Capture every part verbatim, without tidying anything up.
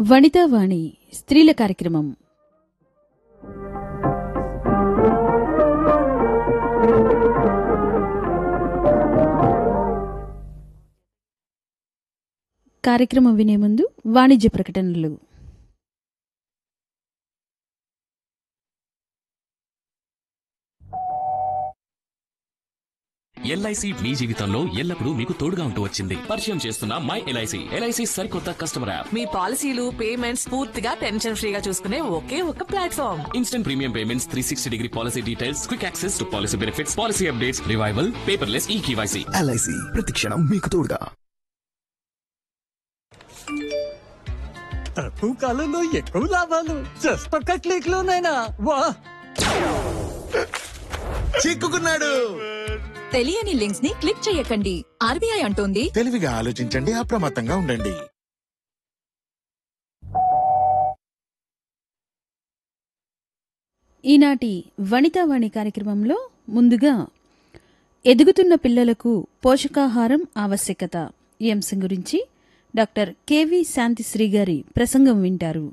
వనితావాణి స్త్రీల కార్యక్రమం. కార్యక్రమం వినే ముందు వాణిజ్య ప్రకటనలు. ఎల్ఐసి మీ జీవితంలో ఎల్లప్పుడూ మీకు తోడుగా ఉంటూ వచ్చింది. పరిచయం చేస్తున్న మై ఎల్ఐసి. ఎల్ఐసి సరికొత్త కస్టమర్ యాప్. మీ పాలసీలు పేమెంట్స్ పూర్తిగా టెన్షన్ ఫ్రీగా చూసుకునే ఒకే ఒక platform. Instant premium payments, three sixty degree policy details, quick access to policy benefits, policy updates, revival, paperless ఈ కేవైసీ. ఎల్ఐసి ప్రతిక్షణం మీకు తోడుగా. తక్కువ కాలంలో ఎక్కువ లాభాలు జస్ట్ ఒక్క క్లిక్ లోనైనా వా! చిక్కుకున్నాడు. తెలియని లింక్స్ ని క్లిక్ చేయకండి. ఆర్బీఐ అంటోంది, తెలివిగా ఆలోచించండి, అప్రమత్తంగా ఉండండి. ఈనాటి వనితావాణి కార్యక్రమంలో ముందుగా ఎదుగుతున్న పిల్లలకు పోషకాహారం ఆవశ్యకత ఈ అంశం గురించి డాక్టర్ కెవి శాంతిశ్రీ గారి ప్రసంగం వింటారు.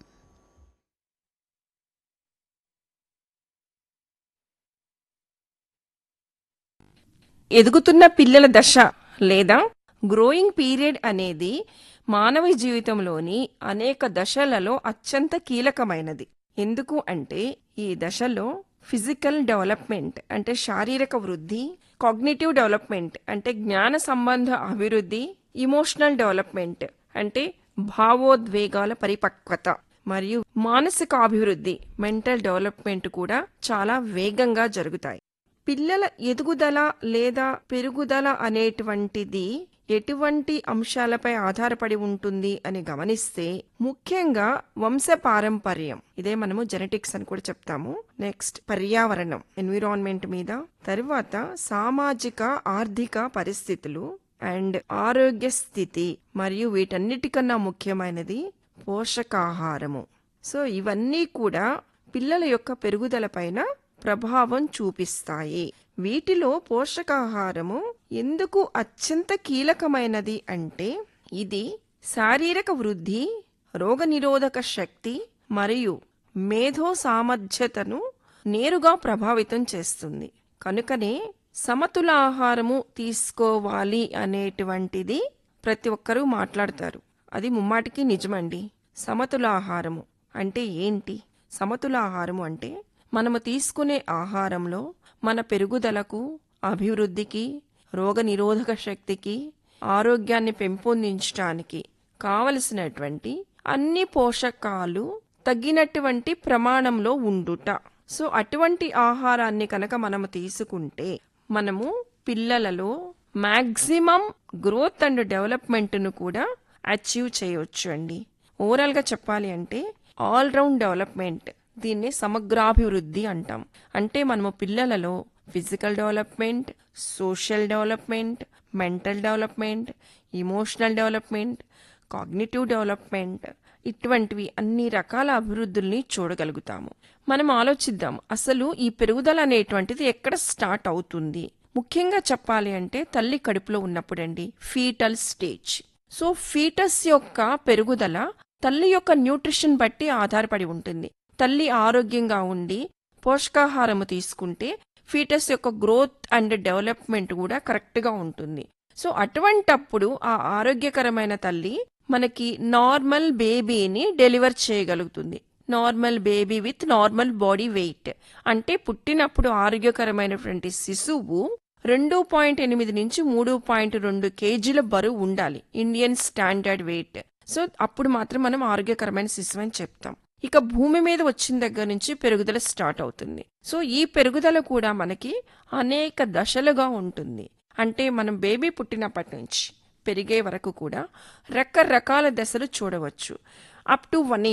ఎదుగుతున్న పిల్లల దశ లేదా గ్రోయింగ్ పీరియడ్ అనేది మానవ జీవితంలోని అనేక దశలలో అత్యంత కీలకమైనది. ఎందుకు అంటే ఈ దశలో ఫిజికల్ డెవలప్మెంట్ అంటే శారీరక వృద్ధి, కాగ్నిటివ్ డెవలప్మెంట్ అంటే జ్ఞాన సంబంధ అభివృద్ధి, ఇమోషనల్ డెవలప్మెంట్ అంటే భావోద్వేగాల పరిపక్వత మరియు మానసిక అభివృద్ధి మెంటల్ డెవలప్మెంట్ కూడా చాలా వేగంగా జరుగుతాయి. పిల్లల ఎదుగుదల లేదా పెరుగుదల అనేటువంటిది ఎటువంటి అంశాలపై ఆధారపడి ఉంటుంది అని గమనిస్తే ముఖ్యంగా వంశపారంపర్యం, ఇదే మనము జెనెటిక్స్ అని కూడా చెప్తాము. నెక్స్ట్ పర్యావరణం ఎన్విరాన్మెంట్ మీద, తర్వాత సామాజిక ఆర్థిక పరిస్థితులు అండ్ ఆరోగ్య స్థితి, మరియు వీటన్నిటికన్నా ముఖ్యమైనది పోషకాహారము. సో ఇవన్నీ కూడా పిల్లల యొక్క పెరుగుదల పైన ప్రభావం చూపిస్తాయి. వీటిలో పోషకాహారము ఎందుకు అత్యంత కీలకమైనది అంటే ఇది శారీరక వృద్ధి, రోగనిరోధక శక్తి మరియు మేధో సామర్థ్యతను నేరుగా ప్రభావితం చేస్తుంది. కనుకనే సమతుల ఆహారము తీసుకోవాలి అనేటువంటిది ప్రతి ఒక్కరూ మాట్లాడతారు. అది ముమ్మాటికి నిజమండి. సమతుల ఆహారము అంటే ఏంటి? సమతుల ఆహారము అంటే మనము తీసుకునే ఆహారంలో మన పెరుగుదలకు, అభివృద్ధికి, రోగనిరోధక శక్తికి, ఆరోగ్యాన్ని పెంపొందించడానికి కావలసినటువంటి అన్ని పోషకాలు తగినటువంటి ప్రమాణంలో ఉండుట. సో అటువంటి ఆహారాన్ని కనుక మనము తీసుకుంటే మనము పిల్లలలో మ్యాక్సిమం గ్రోత్ అండ్ డెవలప్మెంట్ను కూడా అచీవ్ చేయవచ్చు అండి. ఓవరాల్గా చెప్పాలి అంటే ఆల్రౌండ్ డెవలప్మెంట్, దీన్ని సమగ్రాభివృద్ధి అంటాం. అంటే మనము పిల్లలలో physical development, social development, mental development, emotional development, cognitive development, ఇటువంటివి అన్ని రకాల అభివృద్ధుల్ని చూడగలుగుతాము. మనం ఆలోచిద్దాం, అసలు ఈ పెరుగుదల అనేటువంటిది ఎక్కడ స్టార్ట్ అవుతుంది? ముఖ్యంగా చెప్పాలి అంటే తల్లి కడుపులో ఉన్నప్పుడండి, ఫీటల్ స్టేజ్. సో ఫీటస్ యొక్క పెరుగుదల తల్లి యొక్క న్యూట్రిషన్ బట్టి ఆధారపడి ఉంటుంది. తల్లి ఆరోగ్యంగా ఉండి పోషకాహారము తీసుకుంటే ఫీటస్ యొక్క గ్రోత్ అండ్ డెవలప్మెంట్ కూడా కరెక్ట్గా ఉంటుంది. సో అటువంటప్పుడు ఆ ఆరోగ్యకరమైన తల్లి మనకి నార్మల్ బేబీని డెలివర్ చేయగలుగుతుంది. Normal baby with normal body weight అంటే పుట్టినప్పుడు ఆరోగ్యకరమైనటువంటి శిశువు రెండు పాయింట్ ఎనిమిది నుంచి మూడు పాయింట్ రెండు కేజీల బరువు ఉండాలి, ఇండియన్ స్టాండర్డ్ వెయిట్. సో అప్పుడు మాత్రం మనం ఆరోగ్యకరమైన శిశువు అని చెప్తాం. ఇక భూమి మీద వచ్చిన దగ్గర నుంచి పెరుగుదల స్టార్ట్ అవుతుంది. సో ఈ పెరుగుదల కూడా మనకి అనేక దశలుగా ఉంటుంది. అంటే మనం బేబీ పుట్టినప్పటి నుంచి పెరిగే వరకు కూడా రకరకాల దశలు చూడవచ్చు. Up to one